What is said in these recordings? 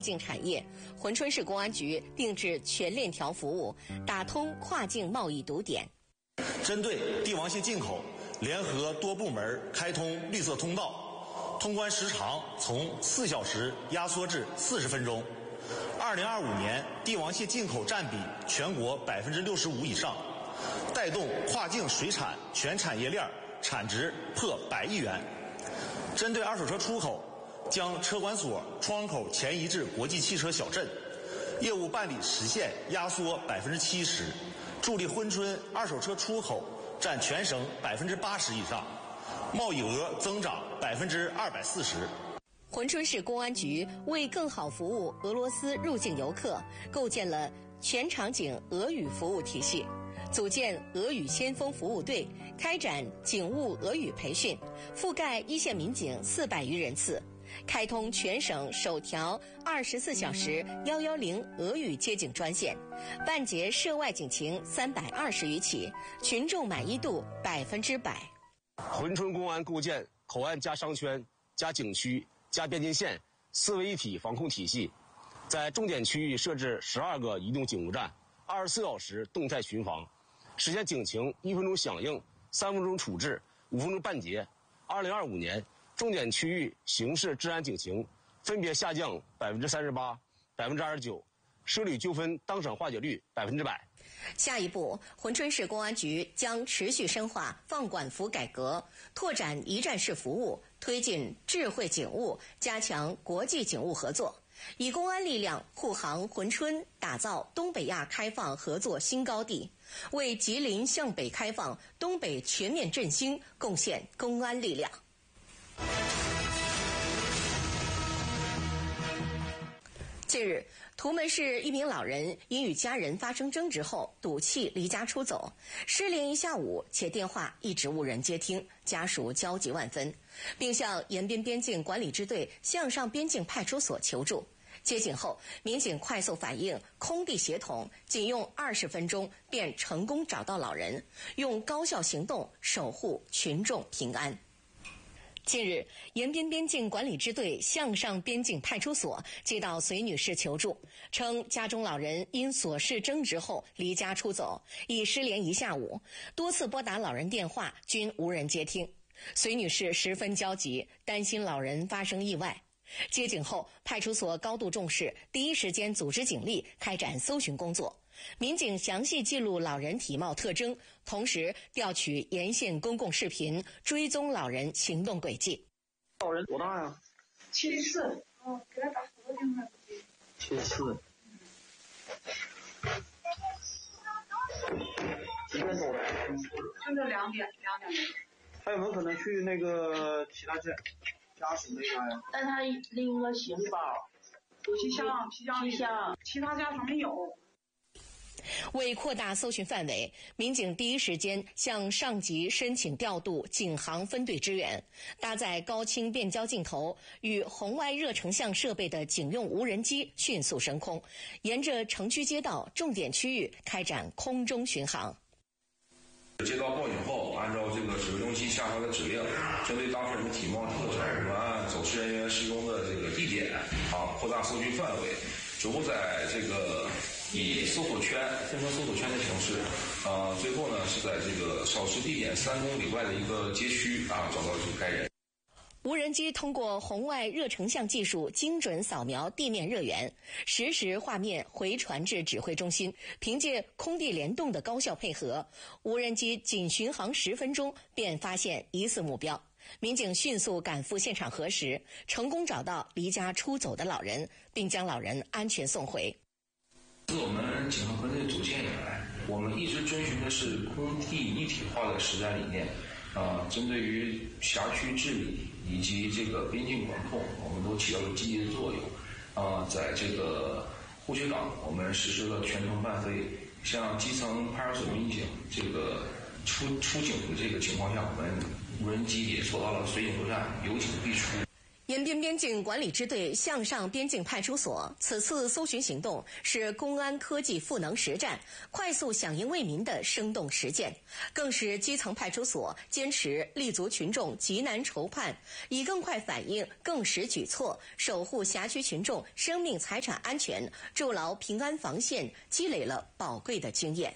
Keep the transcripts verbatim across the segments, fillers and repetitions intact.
境产业，珲春市公安局定制全链条服务，打通跨境贸易堵点。 针对帝王蟹进口，联合多部门开通绿色通道，通关时长从四小时压缩至四十分钟。二零二五年，帝王蟹进口占比全国百分之六十五以上，带动跨境水产全产业链产值破百亿元。针对二手车出口，将车管所窗口前移至国际汽车小镇，业务办理时限压缩百分之七十，助力珲春二手车出口占全省百分之八十以上，贸易额增长百分之二百四十。 珲春市公安局为更好服务俄罗斯入境游客，构建了全场景俄语服务体系，组建俄语先锋服务队，开展警务俄语培训，覆盖一线民警四百余人次。开通全省首条二十四小时幺幺零俄语接警专线，办结涉外警情三百二十余起，群众满意度百分之百。 珲春公安构建口岸加商圈加景区加边境线四位一体防控体系，在重点区域设置十二个移动警务站，二十四小时动态巡防，实现警情一分钟响应，三分钟处置，五分钟办结。二零二五年。重点区域刑事治安警情分别下降百分之三十八、百分之二十九，涉理纠纷当场化解率百分之百。 下一步，珲春市公安局将持续深化放管服改革，拓展一站式服务，推进智慧警务，加强国际警务合作，以公安力量护航珲春，打造东北亚开放合作新高地，为吉林向北开放、东北全面振兴贡献公安力量。近日，图门市一名老人因与家人发生争执后赌气离家出走，失联一下午，且电话一直无人接听，家属焦急万分，并向延边边境管理支队向上边境派出所求助。接警后，民警快速反应，空地协同，仅用二十分钟便成功找到老人，用高效行动守护群众平安。近日，延边边境管理支队向上边境派出所接到隋女士求助，称家中老人因琐事争执后离家出走，已失联一下午，多次拨打老人电话均无人接听。隋女士十分焦急，担心老人发生意外。接警后，派出所高度重视，第一时间组织警力开展搜寻工作。民警详细记录老人体貌特征，同时调取沿线公共视频，追踪老人行动轨迹。 老人多大呀？ 七十四。哦，给他打好多电话。 七十四。几点走的？ 就是两点，两点。 还有没有可能去那个其他家家属那边呀？ 但他拎个行李包， 皮箱、皮箱、 皮箱， 其他家属没有。 为扩大搜寻范围，民警第一时间向上级申请调度警航分队支援，搭载高清变焦镜头与红外热成像设备的警用无人机迅速升空，沿着城区街道重点区域开展空中巡航。 接到报警后，按照这个指挥中心下发的指令，针对当事人的体貌特征，我们按走失人员失踪的这个地点啊，扩大搜寻范围，逐步在这个以搜索圈分成搜索圈的形式，呃，最后呢是在这个少失地点三公里外的一个街区啊，找到这个该人。 无人机通过红外热成像技术精准扫描地面热源，实时画面回传至指挥中心。凭借空地联动的高效配合，无人机仅巡航十分钟便发现疑似目标。民警迅速赶赴现场核实，成功找到离家出走的老人，并将老人安全送回。 自我们警航分队组建以来，我们一直遵循的是空地一体化的实战理念。啊、呃，针对于辖区治理以及这个边境管控，我们都起到了积极的作用。啊、呃，在这个护学岗，我们实施了全程伴飞。像基层派出所民警这个出出警的这个情况下，我们无人机也做到了随警作战，有警必出。 延边边境管理支队向上边境派出所此次搜寻行动是公安科技赋能实战、快速响应为民的生动实践，更是基层派出所坚持立足群众急难愁盼，以更快反应、更实举措，守护辖区群众生命财产安全，筑牢平安防线，积累了宝贵的经验。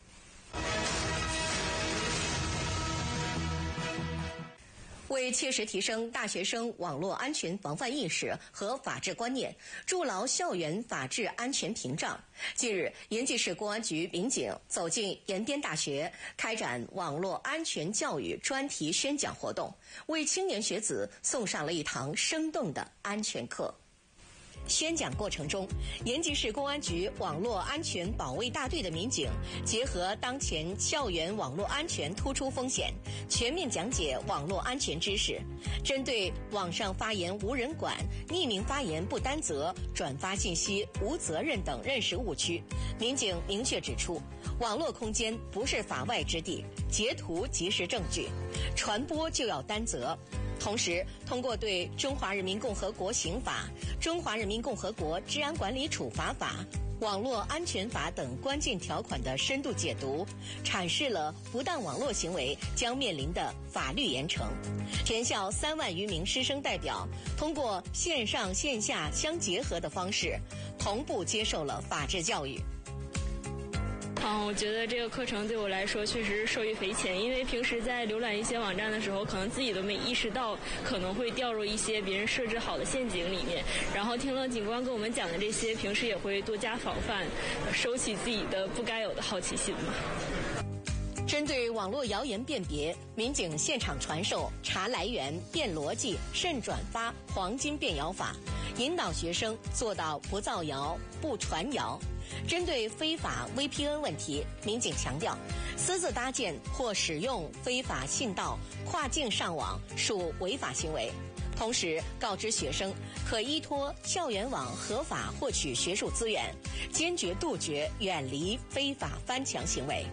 为切实提升大学生网络安全防范意识和法治观念，筑牢校园法治安全屏障，近日，延吉市公安局民警走进延边大学，开展网络安全教育专题宣讲活动，为青年学子送上了一堂生动的安全课。宣讲过程中，延吉市公安局网络安全保卫大队的民警结合当前校园网络安全突出风险，全面讲解网络安全知识。针对网上发言无人管、匿名发言不担责、转发信息无责任等认识误区，民警明确指出，网络空间不是法外之地，截图即是证据，传播就要担责。同时，通过对《中华人民共和国刑法》《中华人民共和国治安管理处罚法》《网络安全法》等关键条款的深度解读，阐释了不当网络行为将面临的法律严惩。全校三万余名师生代表通过线上线下相结合的方式，同步接受了法治教育。 嗯，我觉得这个课程对我来说确实是受益匪浅，因为平时在浏览一些网站的时候，可能自己都没意识到可能会掉入一些别人设置好的陷阱里面。然后听了警官跟我们讲的这些，平时也会多加防范，收起自己的不该有的好奇心嘛。 针对网络谣言辨别，民警现场传授查来源、辨逻辑、慎转发黄金辨谣法，引导学生做到不造谣、不传谣。针对非法 V P N 问题，民警强调，私自搭建或使用非法信道跨境上网属违法行为。同时告知学生，可依托校园网合法获取学术资源，坚决杜绝远离非法翻墙行为。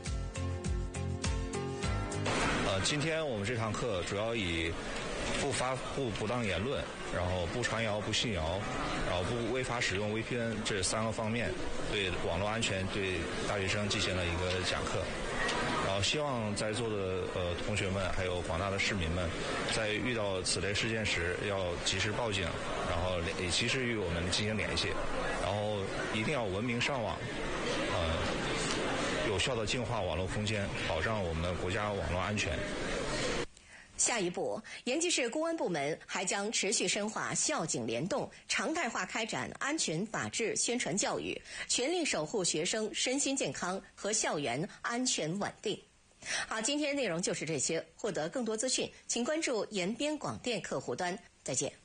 呃，今天我们这堂课主要以不发布不当言论，然后不传谣、不信谣，然后不违法使用 V P N 这三个方面，对网络安全对大学生进行了一个讲课。然后希望在座的呃同学们还有广大的市民们，在遇到此类事件时要及时报警，然后也及时与我们进行联系，然后一定要文明上网，呃，有效的净化网络空间，保障我们国家网络安全。 下一步，延吉市公安部门还将持续深化校警联动，常态化开展安全法治宣传教育，全力守护学生身心健康和校园安全稳定。好，今天内容就是这些。获得更多资讯，请关注延边广电客户端。再见。